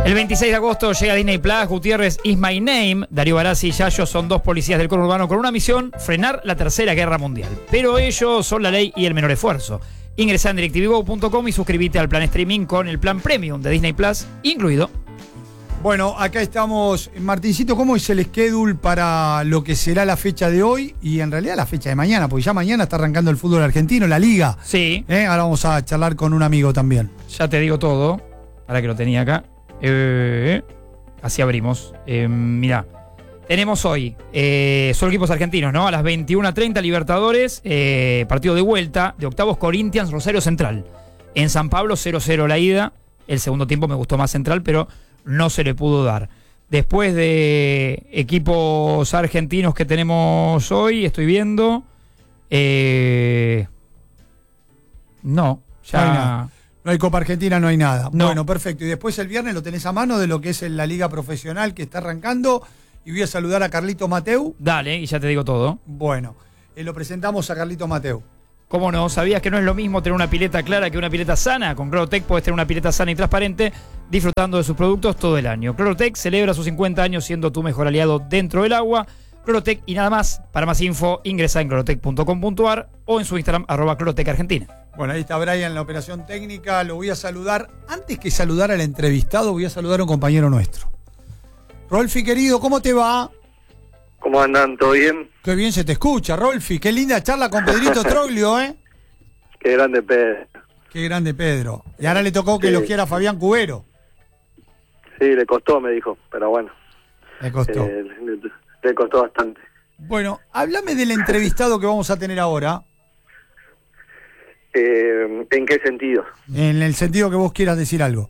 El 26 de agosto llega a Disney Plus. Gutiérrez is my name. Darío Barassi y Yayo son dos policías del conurbano con una misión: frenar la Tercera Guerra Mundial. Pero ellos son la ley y el menor esfuerzo. Ingresá en DirecTV Go.com y suscríbete al plan streaming con el plan premium de Disney Plus incluido. Bueno, acá estamos. Martincito, ¿cómo es el schedule para lo que será la fecha de hoy y en realidad la fecha de mañana? Porque ya mañana está arrancando el fútbol argentino, la liga. Sí. Ahora vamos a charlar con un amigo también. Ya te digo todo. Ahora que lo tenía acá. Así abrimos. Mirá. Tenemos hoy solo equipos argentinos, ¿no? A las 21:30 Libertadores, partido de vuelta de octavos Corinthians Rosario Central. En San Pablo 0-0 la ida. El segundo tiempo me gustó más Central, pero no se le pudo dar. Después de equipos argentinos que tenemos hoy, estoy viendo. No, ya. No hay Copa Argentina, no hay nada. No. Bueno, perfecto. Y después el viernes lo tenés a mano de lo que es la liga profesional que está arrancando. Y voy a saludar a Carlito Mateu. Dale, y ya te digo todo. Bueno, lo presentamos a Carlito Mateu. ¿Cómo no? ¿Sabías que no es lo mismo tener una pileta clara que una pileta sana? Con Clorotec puedes tener una pileta sana y transparente, disfrutando de sus productos todo el año. Clorotec celebra sus 50 años siendo tu mejor aliado dentro del agua. Clorotec y nada más. Para más info, ingresa en clorotec.com.ar o en su Instagram, @clorotecargentina. Bueno, ahí está Brian en la operación técnica. Lo voy a saludar. Antes que saludar al entrevistado, voy a saludar a un compañero nuestro. Rolfi, querido, ¿cómo te va? ¿Cómo andan? ¿Todo bien? Qué bien se te escucha, Rolfi. Qué linda charla con Pedrito Troglio, ¿eh? Qué grande Pedro. Qué grande Pedro. Y ahora le tocó que elogiara a Fabián Cubero. Sí, le costó, me dijo, pero bueno. Le costó. Le costó bastante. Bueno, háblame del entrevistado que vamos a tener ahora. ¿En qué sentido? En el sentido que vos quieras decir algo.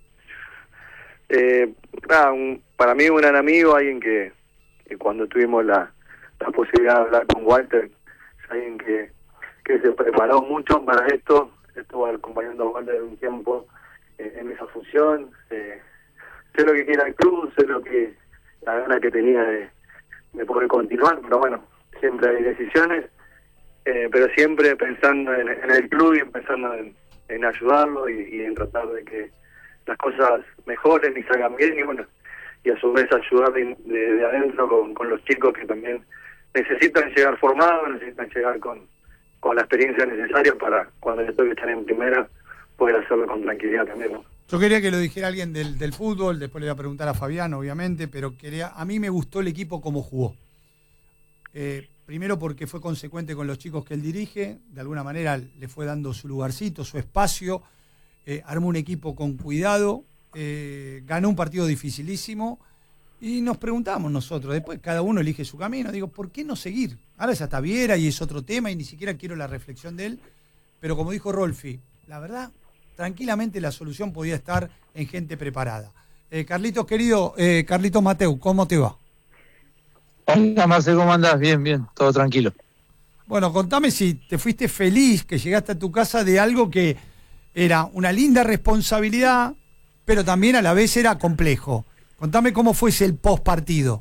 Para mí un gran amigo, alguien que cuando tuvimos la posibilidad de hablar con Walter, alguien que se preparó mucho para esto, estuvo acompañando a Walter un tiempo en esa función, sé lo que quiere el club, sé lo que la gana que tenía de poder continuar, pero bueno, siempre hay decisiones, pero siempre pensando en el club y pensando en ayudarlo y en tratar de que las cosas mejoren y salgan bien y bueno, y a su vez ayudar de adentro con los chicos que también necesitan llegar formados, necesitan llegar con la experiencia necesaria para cuando les toque estar en primera poder hacerlo con tranquilidad también, ¿no? Yo quería que lo dijera alguien del fútbol, después le voy a preguntar a Fabián, obviamente, pero a mí me gustó el equipo como jugó. Primero porque fue consecuente con los chicos que él dirige, de alguna manera le fue dando su lugarcito, su espacio, armó un equipo con cuidado, ganó un partido dificilísimo y nos preguntamos nosotros, después cada uno elige su camino, digo, ¿por qué no seguir? Ahora ya está Viera y es otro tema y ni siquiera quiero la reflexión de él, pero como dijo Rolfi, la verdad, tranquilamente la solución podía estar en gente preparada. Carlitos, querido, Carlitos Mateu, ¿cómo te va? Hola Marcelo, ¿cómo andás? Bien, bien, todo tranquilo. Bueno, contame si te fuiste feliz, que llegaste a tu casa de algo que era una linda responsabilidad, pero también a la vez era complejo. Contame cómo fue el post partido.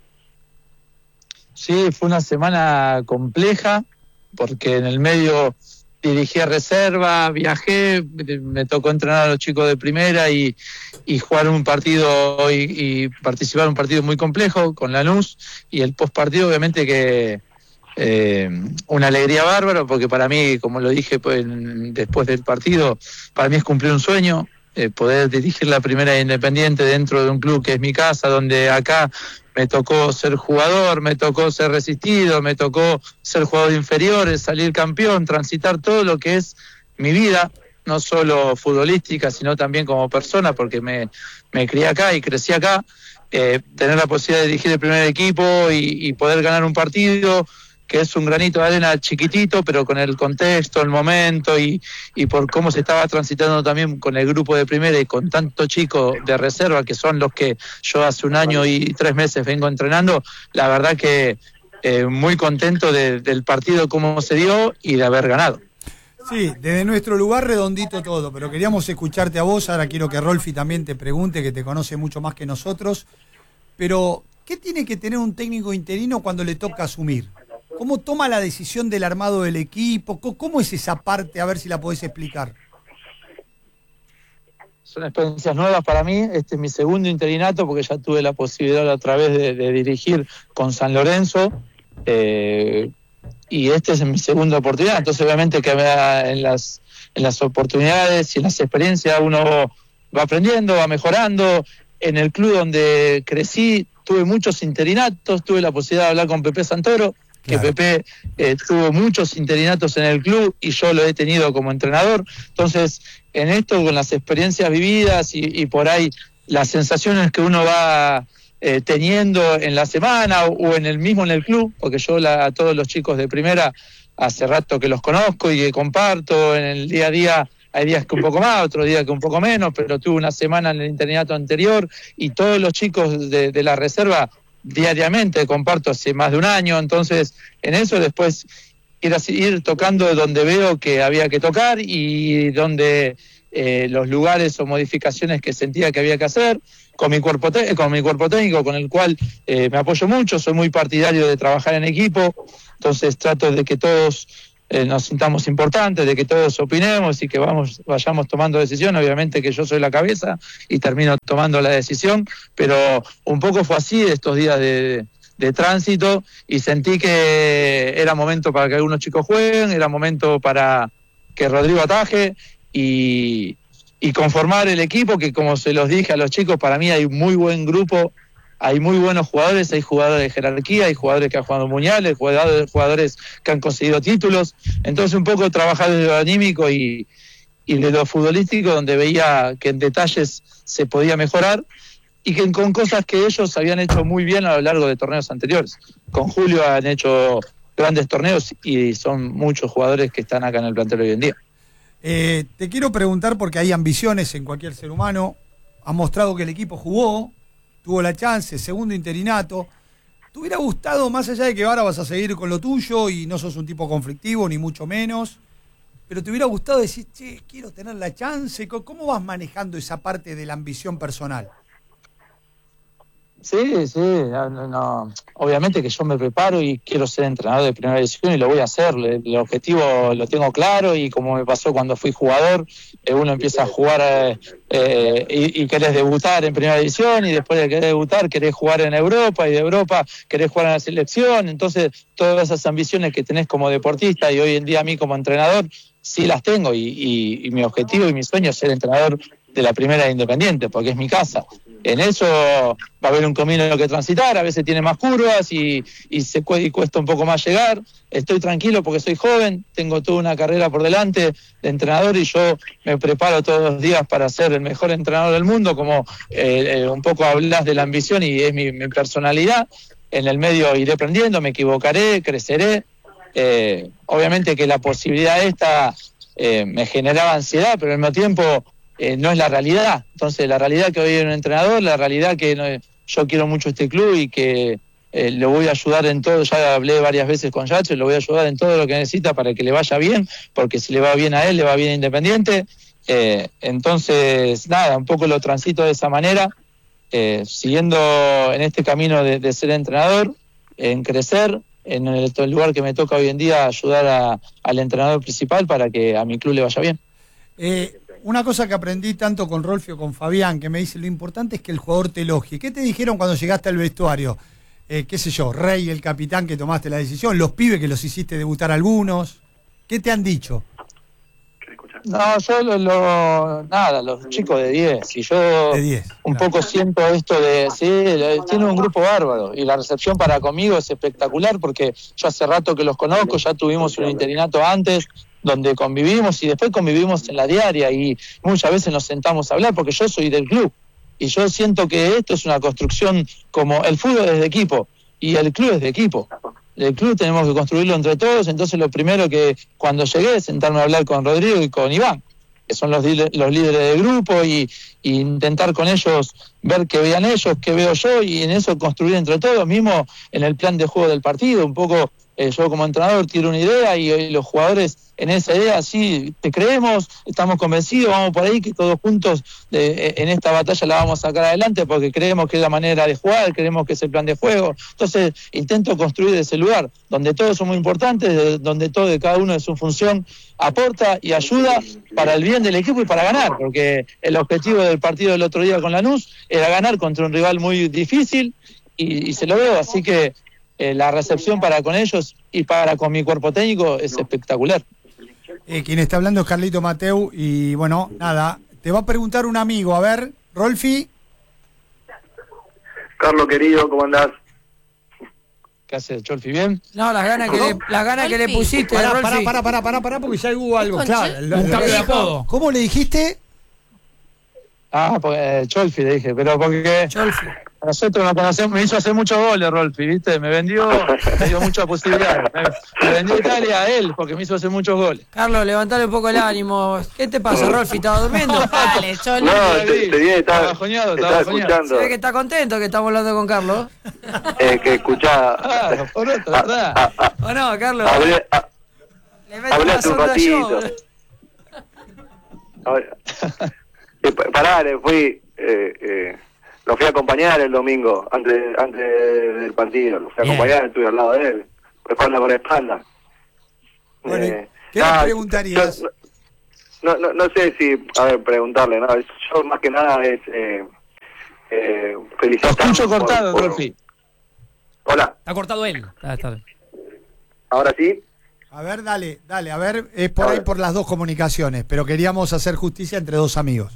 Sí, fue una semana compleja, porque en el medio dirigí a reserva, viajé, me tocó entrenar a los chicos de primera y jugar un partido y participar en un partido muy complejo con Lanús, y el post partido obviamente que una alegría bárbara, porque para mí, como lo dije pues, después del partido, para mí es cumplir un sueño, poder dirigir la primera de Independiente dentro de un club que es mi casa, donde acá me tocó ser jugador, me tocó ser resistido, me tocó ser jugador de inferiores, salir campeón, transitar todo lo que es mi vida, no solo futbolística, sino también como persona, porque me crié acá y crecí acá, tener la posibilidad de dirigir el primer equipo y poder ganar un partido, que es un granito de arena chiquitito, pero con el contexto, el momento y por cómo se estaba transitando también con el grupo de primera y con tanto chico de reserva, que son los que yo hace 1 año y 3 meses vengo entrenando, la verdad que muy contento del partido, cómo se dio y de haber ganado. Sí, desde nuestro lugar redondito todo, pero queríamos escucharte a vos, ahora quiero que Rolfi también te pregunte, que te conoce mucho más que nosotros, pero ¿qué tiene que tener un técnico interino cuando le toca asumir? ¿Cómo toma la decisión del armado del equipo? ¿Cómo es esa parte? A ver si la podés explicar. son experiencias nuevas para mí. Este es mi segundo interinato porque ya tuve la posibilidad otra vez de dirigir con San Lorenzo, y esta es mi segunda oportunidad. Entonces obviamente que en las oportunidades y en las experiencias uno va aprendiendo, va mejorando. En el club donde crecí tuve muchos interinatos, tuve la posibilidad de hablar con Pepe Santoro, que Pepe tuvo muchos interinatos en el club y yo lo he tenido como entrenador. Entonces, en esto, con las experiencias vividas y por ahí las sensaciones que uno va teniendo en la semana o en el club, porque yo a todos los chicos de primera hace rato que los conozco y que comparto en el día a día. Hay días que un poco más, otros días que un poco menos, pero tuve una semana en el internato anterior y todos los chicos de la reserva diariamente comparto hace más de un año. Entonces en eso después ir tocando donde veo que había que tocar y donde los lugares o modificaciones que sentía que había que hacer con mi cuerpo técnico, con el cual me apoyo mucho. Soy muy partidario de trabajar en equipo, entonces trato de que todos nos sintamos importantes, de que todos opinemos y que vayamos tomando decisiones. Obviamente que yo soy la cabeza y termino tomando la decisión, pero un poco fue así estos días de tránsito, y sentí que era momento para que algunos chicos jueguen, era momento para que Rodrigo ataje y conformar el equipo, que como se los dije a los chicos, para mí hay un muy buen grupo. Hay muy buenos jugadores, hay jugadores de jerarquía, hay jugadores que han jugado mundiales, jugadores que han conseguido títulos. Entonces un poco trabajar desde lo anímico y de lo futbolístico, donde veía que en detalles se podía mejorar y que con cosas que ellos habían hecho muy bien a lo largo de torneos anteriores. Con Julio han hecho grandes torneos y son muchos jugadores que están acá en el plantel hoy en día. Te quiero preguntar, porque hay ambiciones en cualquier ser humano. Ha mostrado que el equipo jugó, tuvo la chance, segundo interinato. ¿Te hubiera gustado, más allá de que ahora vas a seguir con lo tuyo y no sos un tipo conflictivo, ni mucho menos, pero te hubiera gustado decir, che, quiero tener la chance? ¿Cómo vas manejando esa parte de la ambición personal? Sí, no. Obviamente que yo me preparo y quiero ser entrenador de primera división y lo voy a hacer. El objetivo lo tengo claro, y como me pasó cuando fui jugador, uno empieza a jugar y querés debutar en primera división, y después de querer debutar querés jugar en Europa, y de Europa querés jugar en la selección. Entonces todas esas ambiciones que tenés como deportista, y hoy en día a mí como entrenador, sí las tengo, y mi objetivo y mi sueño es ser entrenador de la primera de Independiente, porque es mi casa. En eso va a haber un camino que transitar, a veces tiene más curvas y cuesta un poco más llegar. Estoy tranquilo porque soy joven, tengo toda una carrera por delante de entrenador, y yo me preparo todos los días para ser el mejor entrenador del mundo, como un poco hablas de la ambición, y es mi personalidad. En el medio iré aprendiendo, me equivocaré, creceré. Obviamente que la posibilidad esta me generaba ansiedad, pero al mismo tiempo no es la realidad. Entonces la realidad que hoy hay un entrenador, la realidad que yo quiero mucho este club y que lo voy a ayudar en todo. Ya hablé varias veces con Yacho, lo voy a ayudar en todo lo que necesita para que le vaya bien, porque si le va bien a él, le va bien a Independiente. Entonces nada, un poco lo transito de esa manera, siguiendo en este camino de ser entrenador, en crecer, en el lugar que me toca hoy en día, ayudar al entrenador principal para que a mi club le vaya bien. Una cosa que aprendí tanto con Rolfio, con Fabián, que me dice, lo importante es que el jugador te elogie. ¿Qué te dijeron cuando llegaste al vestuario? Qué sé yo, Rey, el capitán, que tomaste la decisión, los pibes que los hiciste debutar algunos. ¿Qué te han dicho? No, yo nada, los chicos de 10, y yo de 10, un claro. poco siento esto de, sí, tiene un grupo bárbaro, y la recepción para conmigo es espectacular, porque yo hace rato que los conozco, ya tuvimos un interinato antes, donde convivimos, y después convivimos en la diaria, y muchas veces nos sentamos a hablar, porque yo soy del club, y yo siento que esto es una construcción, como el fútbol es de equipo, y el club es de equipo. El club tenemos que construirlo entre todos. Entonces lo primero que cuando llegué es sentarme a hablar con Rodrigo y con Iván, que son los líderes del grupo, y intentar con ellos ver qué vean ellos, qué veo yo, y en eso construir entre todos, mismo en el plan de juego del partido, un poco yo como entrenador tiro una idea y los jugadores en esa idea sí te creemos, estamos convencidos, vamos por ahí, que todos juntos en esta batalla la vamos a sacar adelante porque creemos que es la manera de jugar, creemos que es el plan de juego. Entonces intento construir ese lugar donde todos son muy importantes, donde todo de cada uno de su función aporta y ayuda para el bien del equipo y para ganar, porque el objetivo del partido del otro día con Lanús era ganar contra un rival muy difícil y se lo veo, así que la recepción para con ellos y para con mi cuerpo técnico es espectacular. Quien está hablando es Carlito Mateu y bueno, nada, te va a preguntar un amigo, a ver, Rolfi. Carlos querido, ¿cómo andás? ¿Qué haces, Cholfi? ¿Bien? No, las ganas que le pusiste, Rolfi. Pará, porque ya hubo algo, claro. Un cambio de apodo. ¿Cómo le dijiste? Porque Cholfi le dije, pero porque Cholfi. nosotros nos conocemos, me hizo hacer muchos goles, Rolfi, ¿viste? Me dio muchas posibilidades. Me vendió Italia a él, porque me hizo hacer muchos goles. Carlos, levantale un poco el ánimo. ¿Qué te pasa, Rolfi? ¿Estabas durmiendo? Dale, Cholfi. No, te estaba bajoneado. escuchando. Se ve que está contento que estamos hablando con Carlos. Que escuchá. Por otro, ¿verdad? ¿O no, Carlos? Le meto Hablé una hace un sonda yo, ratito. boludo. Pará, le fui, lo fui a acompañar el domingo, antes del partido, lo fui a Bien. acompañar, estuve al lado de él, espalda por espalda. Bueno, ¿qué le preguntarías? No sé si, preguntarle, no, yo más que nada es Lo felicitarlo. escucho cortado, Rolfi. Hola, Está cortado él. Está. ahora sí. A ver, dale, a ver, es por ahí por las dos comunicaciones, pero queríamos hacer justicia entre dos amigos.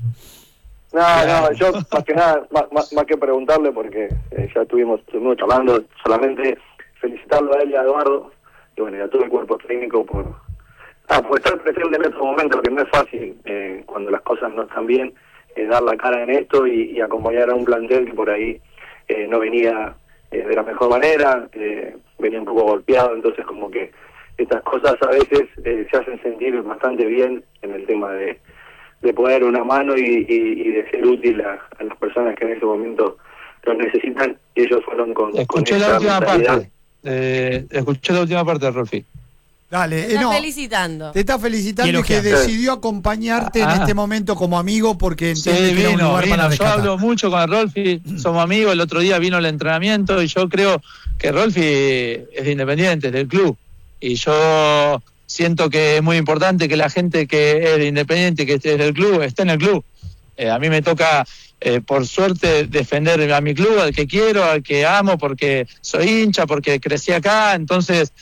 No, yo más que nada, más que preguntarle, porque ya estuvimos charlando, solamente felicitarlo a él y a Eduardo, y bueno, y a todo el cuerpo técnico por estar presente en estos momentos, que no es fácil cuando las cosas no están bien, dar la cara en esto y acompañar a un plantel que por ahí no venía de la mejor manera, venía un poco golpeado, entonces como que estas cosas a veces se hacen sentir bastante bien en el tema de poner una mano y de ser útil a las personas que en ese momento lo necesitan, y ellos fueron con Escuché esa la última mentalidad. parte. Escuché la última parte, Rolfi. Dale, Te está no, felicitando. te está felicitando Quiero y que que- decidió acompañarte en este momento como amigo porque entiende Sí, que era un lugar para Yo rescatar. hablo mucho con Rolfi, somos amigos, el otro día vino el entrenamiento y yo creo que Rolfi es de Independiente, es del club. Y yo siento que es muy importante que la gente que es de Independiente, que es del club, esté en el club. A mí me toca, por suerte, defender a mi club, al que quiero, al que amo, porque soy hincha, porque crecí acá. Entonces,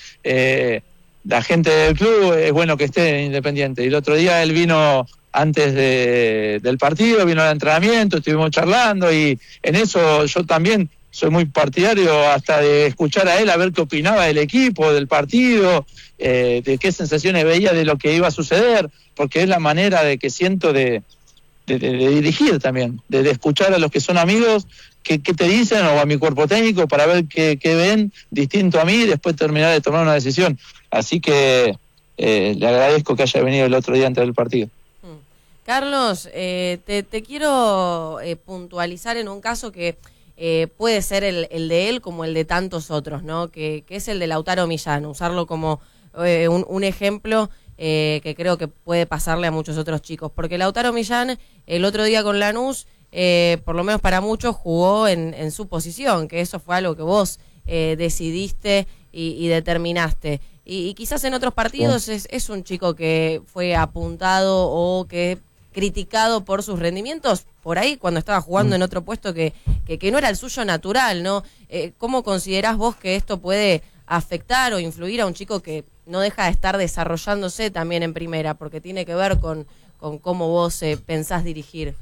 la gente del club es bueno que esté en Independiente. Y el otro día él vino antes del partido, vino al entrenamiento, estuvimos charlando y en eso yo también soy muy partidario hasta de escuchar a él, a ver qué opinaba del equipo, del partido, de qué sensaciones veía de lo que iba a suceder, porque es la manera de que siento de dirigir también, de escuchar a los que son amigos, qué te dicen, o a mi cuerpo técnico, para ver qué ven distinto a mí y después terminar de tomar una decisión. Así que le agradezco que haya venido el otro día antes del partido. Carlos, te quiero puntualizar en un caso que puede ser el de él como el de tantos otros, ¿no? Que es el de Lautaro Millán, usarlo como un ejemplo que creo que puede pasarle a muchos otros chicos. Porque Lautaro Millán, el otro día con Lanús, por lo menos para muchos, jugó en su posición, que eso fue algo que vos decidiste y determinaste. Y quizás en otros partidos es un chico que fue apuntado o que criticado por sus rendimientos por ahí cuando estaba jugando en otro puesto que no era el suyo natural, ¿no? ¿Cómo considerás vos que esto puede afectar o influir a un chico que no deja de estar desarrollándose también en primera? Porque tiene que ver con cómo vos pensás dirigir.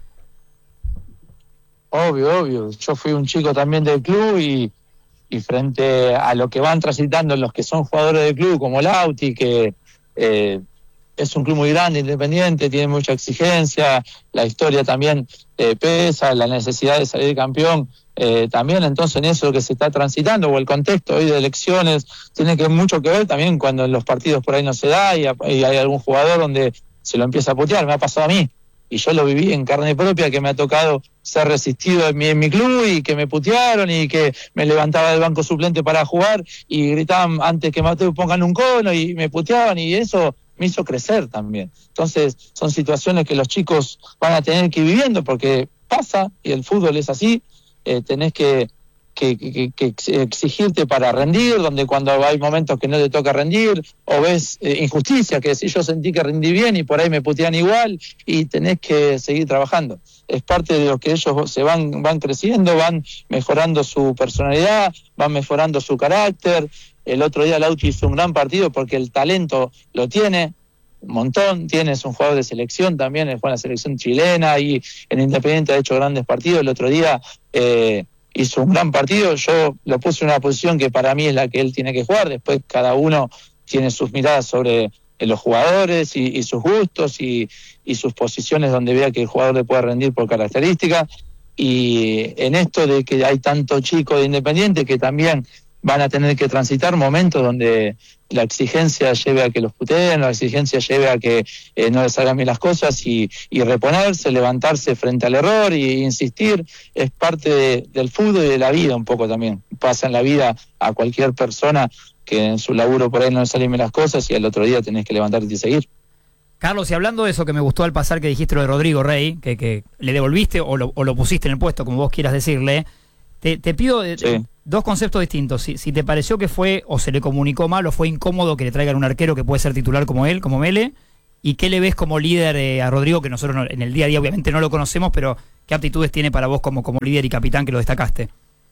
Obvio. Yo fui un chico también del club y frente a lo que van transitando los que son jugadores del club, como Lauti, que es un club muy grande, Independiente, tiene mucha exigencia, la historia también pesa, la necesidad de salir campeón también, entonces en eso que se está transitando, o el contexto hoy de elecciones, tiene mucho que ver también cuando en los partidos por ahí no se da y hay algún jugador donde se lo empieza a putear, me ha pasado a mí, y yo lo viví en carne propia, que me ha tocado ser resistido en mi club y que me putearon y que me levantaba del banco suplente para jugar y gritaban antes que Mateo pongan un cono y me puteaban y eso me hizo crecer también. Entonces son situaciones que los chicos van a tener que ir viviendo porque pasa y el fútbol es así, tenés que exigirte para rendir, donde cuando hay momentos que no te toca rendir, o ves injusticia, que si yo sentí que rendí bien y por ahí me putean igual, y tenés que seguir trabajando. Es parte de lo que ellos se van creciendo, van mejorando su personalidad, van mejorando su carácter. El otro día Lauti hizo un gran partido porque el talento lo tiene, un montón, es un jugador de selección también, fue en la selección chilena y en Independiente ha hecho grandes partidos. El otro día hizo un gran partido, yo lo puse en una posición que para mí es la que él tiene que jugar, después cada uno tiene sus miradas sobre los jugadores y sus gustos y sus posiciones donde vea que el jugador le puede rendir por características, y en esto de que hay tanto chico de Independiente que también van a tener que transitar momentos donde la exigencia lleve a que los puteen, la exigencia lleve a que no les salgan bien las cosas y reponerse, levantarse frente al error y insistir. Es parte del fútbol y de la vida un poco también. Pasa en la vida a cualquier persona que en su laburo por ahí no le salen bien las cosas y al otro día tenés que levantarte y seguir. Carlos, y hablando de eso que me gustó al pasar que dijiste lo de Rodrigo Rey, que le devolviste o lo pusiste en el puesto, como vos quieras decirle, te pido Sí. dos conceptos distintos. Si te pareció que fue o se le comunicó mal o fue incómodo que le traigan un arquero que puede ser titular como él, como Mele, y qué le ves como líder a Rodrigo, que nosotros en el día a día obviamente no lo conocemos, pero qué aptitudes tiene para vos como líder y capitán que lo destacaste.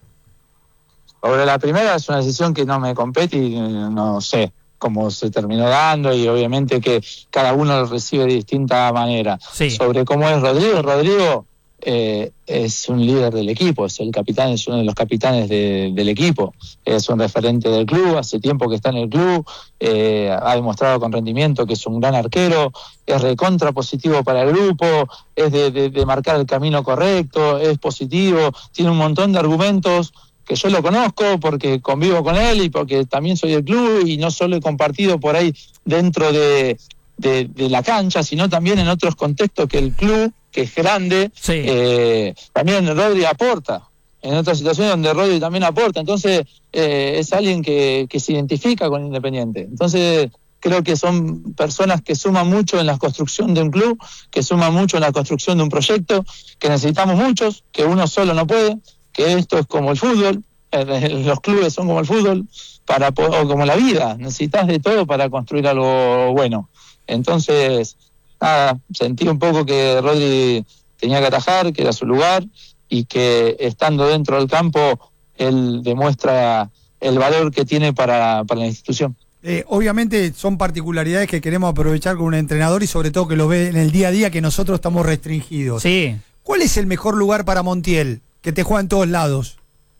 Sobre la primera es una decisión que no me compete y no sé cómo se terminó dando y obviamente que cada uno lo recibe de distinta manera. Sí. Sobre cómo es Rodrigo es un líder del equipo, es el capitán, es uno de los capitanes del equipo, es un referente del club, hace tiempo que está en el club, ha demostrado con rendimiento que es un gran arquero, es recontra positivo para el grupo, es de marcar el camino correcto, es positivo, tiene un montón de argumentos que yo lo conozco porque convivo con él y porque también soy del club y no solo he compartido por ahí dentro de la cancha, sino también en otros contextos que el club, que es grande, Sí. también Rodri aporta, en otras situaciones donde Rodri también aporta, entonces es alguien que se identifica con Independiente, entonces creo que son personas que suman mucho en la construcción de un club, que suman mucho en la construcción de un proyecto, que necesitamos muchos, que uno solo no puede, que esto es como el fútbol, los clubes son como el fútbol, o como la vida, necesitas de todo para construir algo bueno. Entonces, nada, sentí un poco que Rodri tenía que atajar, que era su lugar, y que estando dentro del campo, él demuestra el valor que tiene para la institución. Obviamente son particularidades que queremos aprovechar con un entrenador y sobre todo que lo ve en el día a día, que nosotros estamos restringidos. Sí. ¿Cuál es el mejor lugar para Montiel, que te juega en todos lados?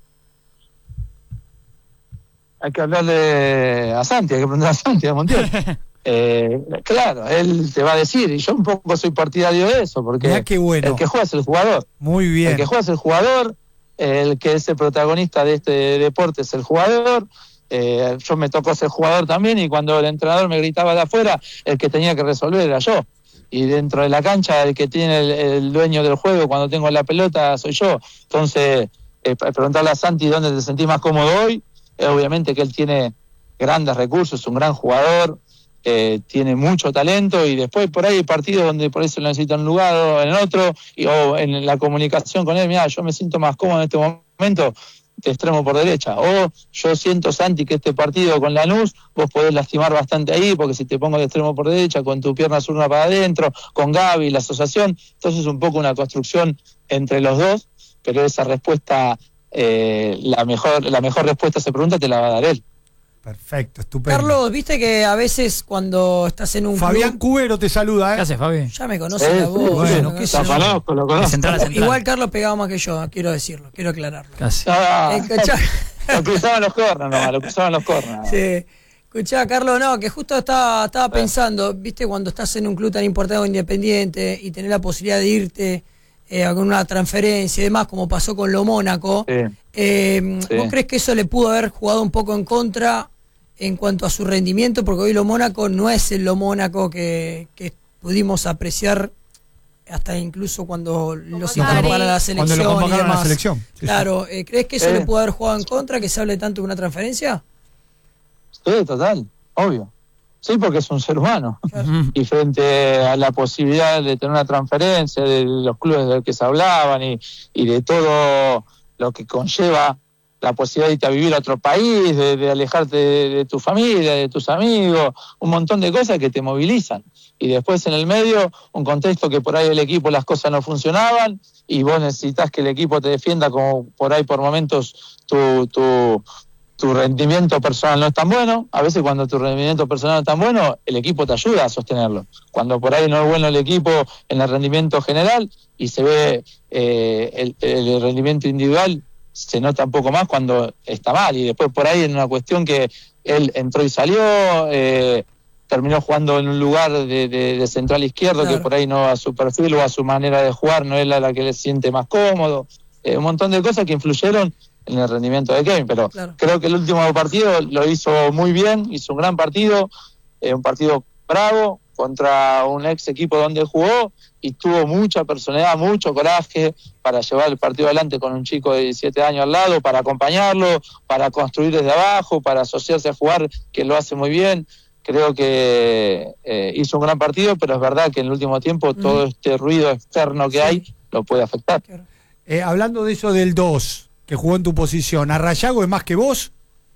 Hay que hablarle a Santi, hay que preguntar a Santi, a Montiel. Claro, él te va a decir, y yo un poco soy partidario de eso, porque Mirá qué bueno. el que juega es el jugador. Muy bien. El que juega es el jugador, el que es el protagonista de este deporte es el jugador. Yo me tocó ser jugador también, y cuando el entrenador me gritaba de afuera, el que tenía que resolver era yo. Y dentro de la cancha, el que tiene el dueño del juego cuando tengo la pelota soy yo. Entonces, preguntarle a Santi dónde te sentís más cómodo hoy, obviamente que él tiene grandes recursos, es un gran jugador, tiene mucho talento, y después por ahí hay partidos donde por eso lo necesita en un lugar o en otro, o en la comunicación con él, mira, yo me siento más cómodo en este momento de extremo por derecha, o yo siento, Santi, que este partido con Lanús vos podés lastimar bastante ahí, porque si te pongo de extremo por derecha con tu pierna zurda para adentro, con Gaby, la asociación, entonces es un poco una construcción entre los dos, pero esa respuesta, la mejor respuesta a esa pregunta te la va a dar él. Perfecto, estupendo. Carlos, viste que a veces cuando estás en un Fabián club, Cubero te saluda, ¿Qué hace, Fabi? ya me conoce la voz. bueno, qué sé Lo yo. conozco. De central a central. Igual Carlos pegaba más que yo, quiero decirlo, quiero aclararlo. Casi. Escuchá, Lo cruzaban los corners nomás, lo cruzaban los corners. sí. Escuchá, Carlos, no, que justo estaba pensando, viste, cuando estás en un club tan importante como Independiente y tenés la posibilidad de irte con una transferencia y demás, como pasó con Lo Mónaco, Sí. ¿vos crees que eso le pudo haber jugado un poco en contra en cuanto a su rendimiento? Porque hoy Lo Mónaco no es el Lo Mónaco que pudimos apreciar hasta incluso cuando los Cari. incorporaron a la selección. Cuando lo convocaron y a la demás. selección. Sí, Claro, ¿crees que eso Sí. le puede haber jugado en contra, que se hable tanto de una transferencia? Sí, total, obvio. Sí, porque es un ser humano. Ujú. Y frente a la posibilidad de tener una transferencia de los clubes de los que se hablaban y de todo lo que conlleva la posibilidad de irte a vivir a otro país, de alejarte de tu familia, de tus amigos, un montón de cosas que te movilizan. Y después en el medio, un contexto que por ahí el equipo las cosas no funcionaban y vos necesitas que el equipo te defienda como por ahí por momentos tu rendimiento personal no es tan bueno. A veces cuando tu rendimiento personal no es tan bueno, el equipo te ayuda a sostenerlo. Cuando por ahí no es bueno el equipo en el rendimiento general y se ve el rendimiento individual, se nota un poco más cuando está mal. Y después por ahí en una cuestión que él entró y salió, terminó jugando en un lugar de central izquierdo, Claro. que por ahí no a su perfil o a su manera de jugar no es la que le siente más cómodo. Un montón de cosas que influyeron en el rendimiento de Kevin, pero Claro. creo que el último partido lo hizo muy bien, hizo un gran partido, un partido bravo contra un ex equipo donde jugó y tuvo mucha personalidad, mucho coraje para llevar el partido adelante con un chico de 17 años al lado, para acompañarlo, para construir desde abajo, para asociarse a jugar, que lo hace muy bien. Creo que hizo un gran partido, pero es verdad que en el último tiempo todo este ruido externo que hay lo puede afectar. Hablando de eso del 2, que jugó en tu posición, ¿Arrayago es más que vos?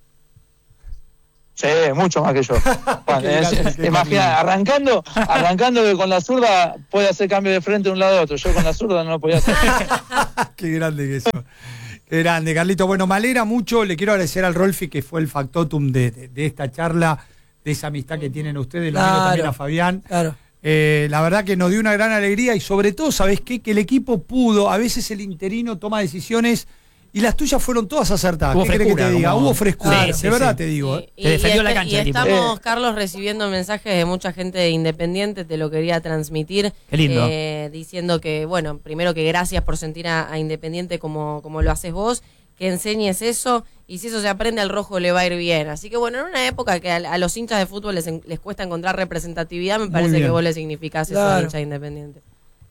Sí, mucho más que yo. Juan, Qué grande, qué imagina, arrancando que con la zurda puede hacer cambio de frente de un lado a otro. Yo con la zurda no lo podía hacer. Qué grande que eso. Qué grande, Carlito. Bueno, me alegra mucho. Le quiero agradecer al Rolfi, que fue el factotum de esta charla, de esa amistad que tienen ustedes. Lo quiero Claro. también a Fabián. Claro. La verdad que nos dio una gran alegría y sobre todo, ¿sabes qué? Que el equipo pudo, a veces el interino toma decisiones y las tuyas fueron todas acertadas. Hubo ¿Qué querés que frescura, te diga? como- Hubo frescura, Sí, sí, de verdad sí. te digo. Y, Te defendió la cancha y el tipo. estamos, Carlos, recibiendo mensajes de mucha gente de Independiente, te lo quería transmitir. Qué lindo. Diciendo que, bueno, primero que gracias por sentir a Independiente como lo haces vos, que enseñes eso, y si eso se aprende al rojo le va a ir bien. Así que, bueno, en una época que a los hinchas de fútbol les cuesta encontrar representatividad, me parece bien. que vos le significás eso Claro. al hincha de Independiente.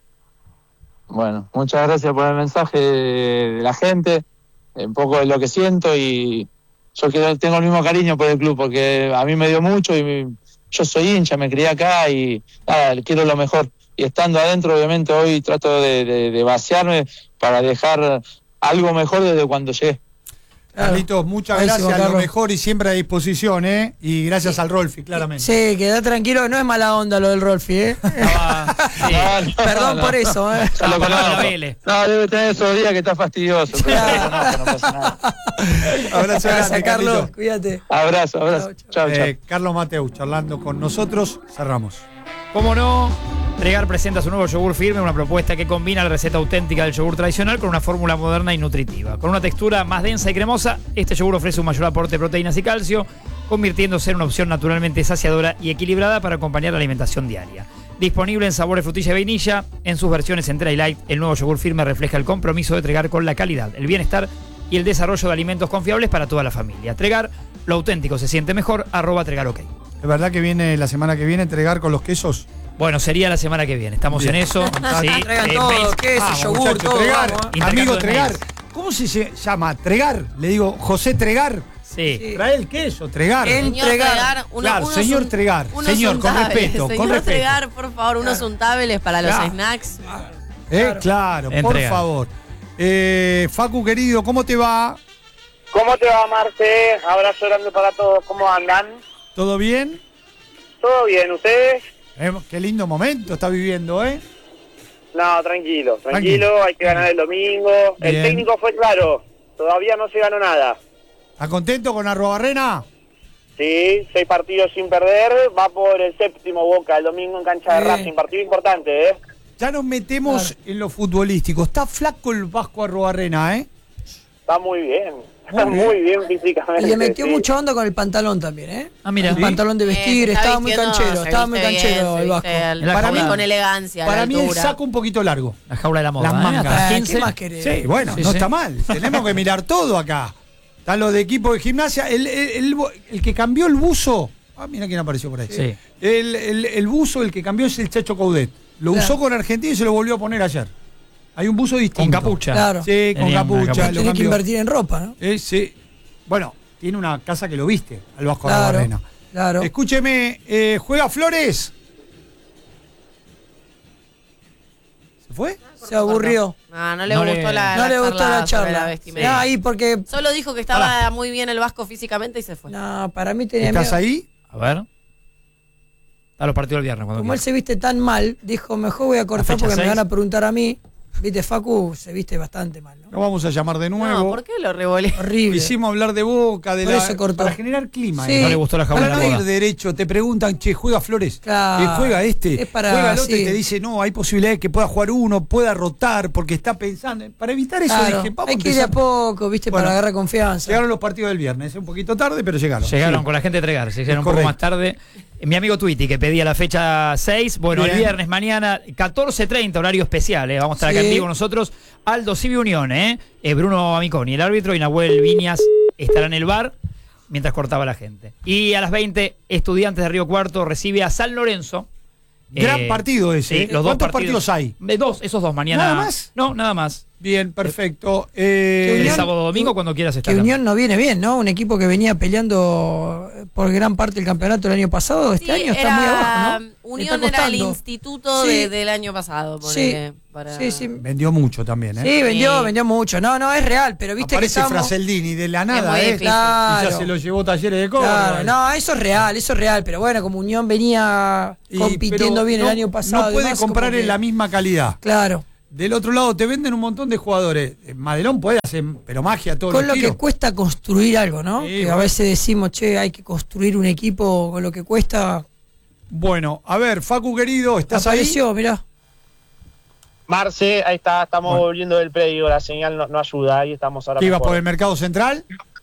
Bueno, muchas gracias por el mensaje de la gente, un poco de lo que siento, y yo tengo el mismo cariño por el club porque a mí me dio mucho y yo soy hincha, me crié acá y nada, quiero lo mejor. Y estando adentro, obviamente, hoy trato de vaciarme para dejar algo mejor desde cuando llegué. Carlitos, muchas Buenísimo, gracias, lo Carlos. mejor y siempre a disposición, ¿eh? Y gracias al Rolfi, claramente. Sí, queda tranquilo, no es mala onda lo del Rolfi, ¿eh? Sí. Perdón por eso, ¿eh? Ya lo Con la conozco. Vélez. No, debe tener esos días que está fastidioso, pero lo conozco, no pasa nada. Abrazo Gracias, grande, Carlos. Carlitos. Cuídate. Abrazo. Chao, Chao, chao. Carlos Mateus charlando con nosotros. Cerramos. ¿Cómo no? Tregar presenta su nuevo yogur firme, una propuesta que combina la receta auténtica del yogur tradicional con una fórmula moderna y nutritiva. Con una textura más densa y cremosa, este yogur ofrece un mayor aporte de proteínas y calcio, convirtiéndose en una opción naturalmente saciadora y equilibrada para acompañar la alimentación diaria. Disponible en sabores frutilla y vainilla, en sus versiones entera y light, el nuevo yogur firme refleja el compromiso de Tregar con la calidad, el bienestar y el desarrollo de alimentos confiables para toda la familia. Tregar, lo auténtico se siente mejor, @TregarOK. ¿Es verdad que viene la semana que viene entregar con los quesos? Bueno, sería la semana que viene. Estamos Bien. en eso. Sí, Traigan todo, mail. queso, Vamos, yogur, muchachos, todo. Tregar, vamos, ¿eh? Intercambio amigo de Tregar. mails. ¿Cómo se llama? Tregar. Le digo, José Tregar. Sí. Trae el queso, Tregar. En- Señor Tregar. Tregar, Claro, señor Tregar. unos Señor, con untables. respeto, con Señor respeto. Tregar, por favor, unos untables para los Claro. snacks. Claro, por Entregar. favor. Facu, querido, ¿cómo te va? ¿Cómo te va, Marce? Abrazo grande para todos. ¿Cómo andan? ¿Todo bien? ¿Todo bien? ¿Ustedes? Qué lindo momento está viviendo, ¿eh? No, tranquilo. Tranquilo. Hay que ganar el domingo. Bien. El técnico fue claro. Todavía no se ganó nada. ¿Estás contento con Arrobarrena? Sí, 6 partidos sin perder. Va por el 7º Boca el domingo en cancha de Racing. Partido importante, ¿eh? Ya nos metemos en lo futbolístico. Está flaco el Vasco Arrobarrena, ¿eh? Está muy bien. Muy bien. Muy bien físicamente. Y le metió sí. mucha onda con el pantalón también, ¿eh? Ah, mira. El pantalón de vestir, Se está estaba muy vistiendo, canchero, se estaba muy viste canchero bien, el se Vasco. viste En la Para jaula. mí- con elegancia, Para la mí el altura. saco un poquito largo. La jaula de la moda. Las mangas. Hasta Ah, 15. ¿qué más querés? Sí, bueno, Sí, no sí. está mal. Tenemos que mirar todo acá. Están los de equipo de gimnasia. El que cambió el buzo. Ah, mira quién apareció por ahí. Sí. El buzo, el que cambió es el Chacho Coudet. Lo Claro. usó con Argentina y se lo volvió a poner ayer. Hay un buzo distinto. Con capucha. Claro. Sí, con Tenía una capucha. capucha. lo Tenés que cambió. invertir en ropa, ¿no? Sí. Bueno, tiene una casa que lo viste, al Vasco Claro, Arbarrena. claro. Escúcheme, ¿juega Flores? ¿Se fue? Se aburrió. No le No gustó le- la No le gustó la sobre charla. vestimenta. Ahí porque. Solo dijo que estaba muy bien el Vasco físicamente y se fue. No, para mí tenía ¿Estás miedo. ahí? A ver. A los partidos del viernes. Cuando Como él quieras. se viste tan mal, dijo, mejor voy a cortar fecha porque me 6. van a preguntar a mí. Viste, Facu se viste bastante mal, ¿no? Lo vamos a llamar de nuevo. No, ¿por qué lo revolé? Horrible. Hicimos hablar de Boca, de Por la, eso cortó. para generar clima. Sí. No le gustó la jaula Para de no la ir boda. derecho, te preguntan, che, ¿juega Flores? Claro. Juega este, Es para- juega el otro sí. y te dice, no, hay posibilidades que pueda jugar uno, pueda rotar, porque está pensando. Para evitar eso Claro, dije, vamos hay a que ir de a empezar. poco, viste, Bueno, para agarrar confianza. Llegaron los partidos del viernes, un poquito tarde, pero llegaron. Llegaron Sí. con la gente de Tregar, llegaron un poco Correcto. más tarde. Mi amigo Twitty, que pedía la fecha 6. Bueno, Bien. el viernes, mañana, 14:30, horario especial. Vamos a estar acá Sí. en vivo nosotros. Aldo Civi Unión, Bruno Amiconi, el árbitro, y Nahuel Viñas estará en el bar mientras cortaba la gente. Y a las 20, Estudiantes de Río Cuarto recibe a San Lorenzo. Gran partido ese. Sí, los dos ¿Cuántos partidos hay? Esos dos mañana. ¿Nada más? No, nada más. Bien, perfecto. El Unión- sábado domingo, cuando quieras estar. Que acá. Unión no viene bien, ¿no? Un equipo que venía peleando por gran parte del campeonato el año pasado, este Sí, año está muy abajo, ¿no? Unión Está era el costando. instituto Sí. del año pasado. Sí, ponele, para- sí. Vendió mucho también, ¿eh? Sí, vendió mucho. No, es real, pero viste Aparece que estamos... Fraseldini de la nada, muy ¿eh? difícil. Y ya Claro. se lo llevó Talleres de Córdoba. Claro, no, eso es real, pero bueno, como Unión venía compitiendo pero bien no- el año pasado. No puede además, comprar como que- en la misma calidad. Claro, Del otro lado te venden un montón de jugadores. Madelón puede hacer, pero magia todos con los lo que tiros. cuesta construir algo, ¿no? Sí, Que a bueno. veces decimos, che, hay que construir un equipo con lo que cuesta. Bueno, a ver, Facu querido, ¿estás ahí? Apareció, mirá. Marce, ahí está, estamos Bueno. volviendo del predio, la señal no ayuda, ahí estamos ahora. ¿Que ibas mejor. por el mercado central?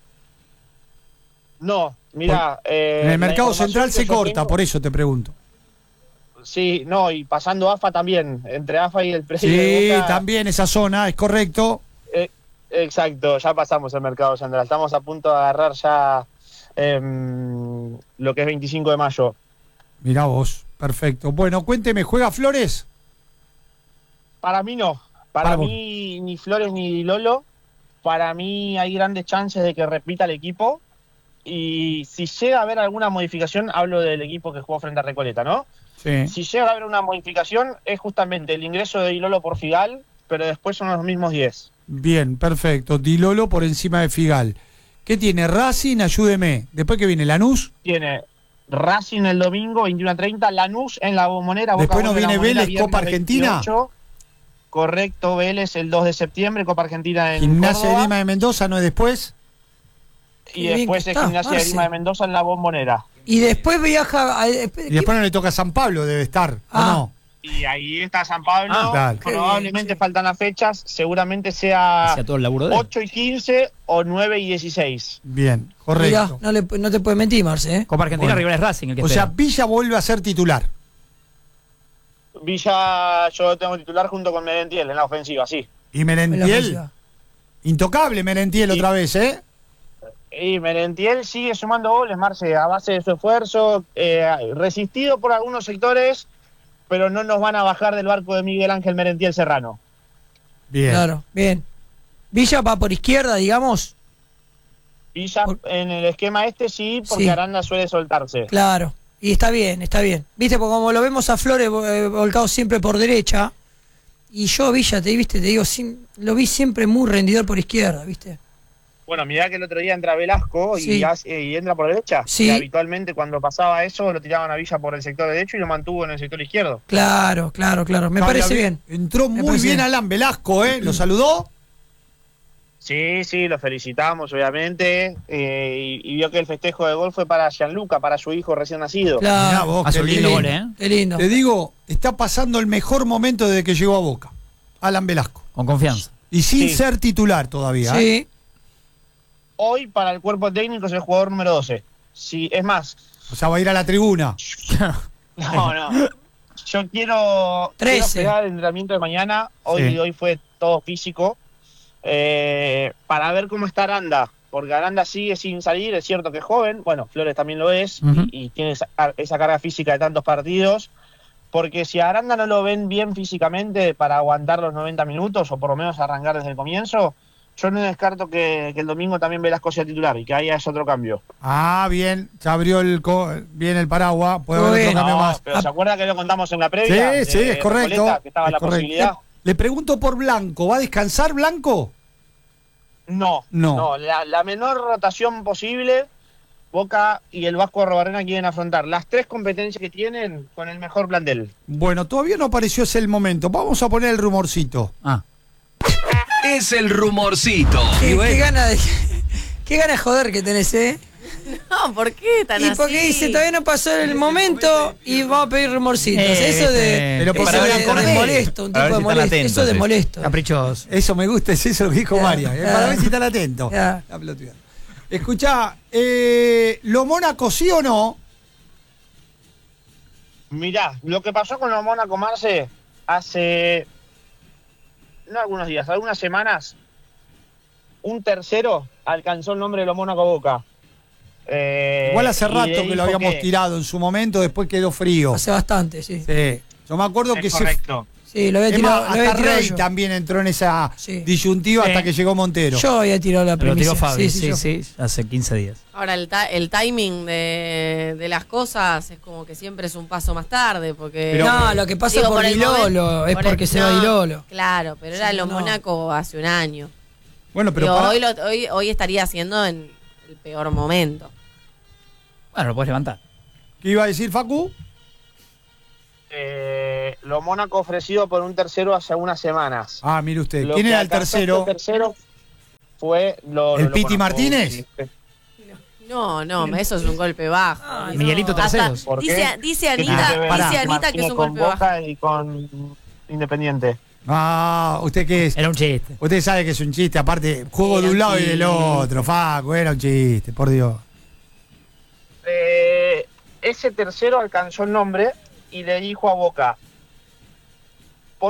No, mira. En el mercado central se corta, por eso te pregunto. Sí, no, y pasando AFA también, entre AFA y el predio Sí, de Boca. también esa zona, es correcto. Exacto, ya pasamos el mercado central, estamos a punto de agarrar ya lo que es 25 de mayo. Mirá vos, perfecto. Bueno, cuénteme, ¿juega Flores? Para mí no, Para para vos. mí ni Flores ni Lolo, para mí hay grandes chances de que repita el equipo, y si llega a haber alguna modificación, hablo del equipo que jugó frente a Recoleta, ¿no? Sí. Si llega a haber una modificación es justamente el ingreso de Lolo por Figal, pero después son los mismos 10. Bien, perfecto. Dilolo por encima de Figal. ¿Qué tiene Racing? Ayúdeme. Después que viene Lanús. Tiene Racing el domingo 21:30, Lanús en la Bombonera. Boca Después nos vuelve a la viene Bombonera, Vélez, viernes Copa Argentina. 28. Correcto, Vélez el 2 de septiembre, Copa Argentina en Gimnasia de Córdoba. Lima de Mendoza, ¿no es después? Y Qué bien después que es está, Gimnasia de Marce. Lima de Mendoza en la Bombonera. Y después viaja. Y después no le toca a San Pablo, debe estar, Ah. ¿o no? Y ahí está San Pablo. claro. Probablemente Qué bien, faltan las fechas. Seguramente sea Hacía todo el laburo de él. 8 y 15 o 9 y 16. Bien, Mirá, correcto. no te puede mentir, Marce, ¿eh? Copa Argentina, Bueno. rival es Racing, el que O sea, espera. Villa vuelve a ser titular. Villa, yo tengo titular junto con Merentiel en la ofensiva, sí. Y En la Merentiel, ofensiva. intocable Merentiel Sí. otra vez, ¿eh? Y Merentiel sigue sumando goles, Marce, a base de su esfuerzo, resistido por algunos sectores, pero no nos van a bajar del barco de Miguel Ángel Merentiel Serrano. Bien. Claro, bien. Villa va por izquierda, digamos. Villa Por- en el esquema este sí, porque Sí. Aranda suele soltarse. Claro. Y está bien, está bien. Viste, porque como lo vemos a Flores volcado siempre por derecha. Y yo, Villa, te digo, lo vi siempre muy rendidor por izquierda, ¿viste? Bueno, mirá que el otro día entra Velasco Sí. y entra por derecha. Sí. Y habitualmente cuando pasaba eso lo tiraban a Villa por el sector derecho y lo mantuvo en el sector izquierdo. Claro. Me Cambia parece bien. Entró Me muy parece bien bien. Alan Velasco, ¿eh? ¿Lo saludó? Sí, lo felicitamos obviamente. Y vio que el festejo de gol fue para Gianluca, para su hijo recién nacido. Mirá Claro. vos, Hace qué un lindo lindo. gol, ¿eh? Qué lindo. Te digo, está pasando el mejor momento desde que llegó a Boca. Alan Velasco. Con confianza. Y sin Sí. ser titular todavía. ¿eh? Sí. Hoy para el cuerpo técnico es el jugador número 12. Sí, es más, O sea, va a ir a la tribuna. no. Yo quiero 13. esperar el entrenamiento de mañana. Sí. Hoy fue todo físico. Para ver cómo está Aranda. Porque Aranda sigue sin salir. Es cierto que es joven. Bueno, Flores también lo es. Ujú. Y tiene esa carga física de tantos partidos. porque si a Aranda no lo ven bien físicamente para aguantar los 90 minutos, o por lo menos arrancar desde el comienzo, yo no descarto que el domingo también Velasco sea titular y que haya ese otro cambio. Ah, bien, se abrió bien el paraguas, puede haber otro cambio más. Pero ¿se acuerda que lo contamos en la previa? Sí, es correcto. Recoleta, que estaba es la correcto. posibilidad. Le pregunto por Blanco, ¿va a descansar Blanco? No. La menor rotación posible. Boca y el Vasco Arrobarrena quieren afrontar las 3 competencias que tienen con el mejor plantel. Bueno, todavía no apareció ese el momento. Vamos a poner el rumorcito. Es el rumorcito. Qué gana de joder que tenés, ¿eh? No, ¿por qué tan así? Y porque dice, todavía no pasó el momento y vamos a pedir rumorcitos. Eso de... pero eso de molesto, un tipo de molesto. Eso de molesto. Caprichoso. Eso me gusta, es eso lo que dijo María. Para ver si están atentos. La pelotuda. Escuchá, ¿lo Mónaco sí o no? Mirá, lo que pasó con lo Mónaco, Marce, hace... no algunos días, algunas semanas, un tercero alcanzó el nombre de lo Mónaco Boca. Igual hace rato que lo habíamos tirado en su momento, después quedó frío. Hace bastante, sí. Yo me acuerdo que correcto. Sí, lo había tirado. Hasta Rey también entró en esa disyuntiva hasta que llegó Montero. Yo había tirado la primicia. Lo tiró Fabi, sí, hace 15 días. Ahora, el timing de las cosas es como que siempre es un paso más tarde, porque... Pero, no, lo que pasa por Ilolo es porque se va Ilolo. Claro, pero era lo Mónaco hace un año. Bueno, pero hoy estaría siendo en el peor momento. Bueno, lo puedes levantar. ¿Qué iba a decir, Facu? Lo Mónaco ofrecido por un tercero hace unas semanas. Ah, mire usted. ¿Quién era el tercero? El tercero fue ¿El Piti Martínez? No, eso es un golpe bajo. Miguelito Terceros. Dice Anita que es un golpe bajo. Boca y con Independiente. Ah, ¿usted qué es? Era un chiste. Usted sabe que es un chiste, aparte, juego de un lado y del otro, Facu, era un chiste, por Dios. Ese tercero alcanzó el nombre y le dijo a Boca,